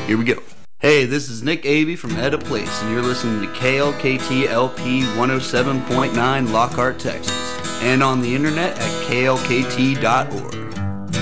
Here we go. Hey, this is Nick Avey from Edda Place, and you're listening to KLKT LP 107.9 Lockhart, Texas, and on the internet at klkt.org.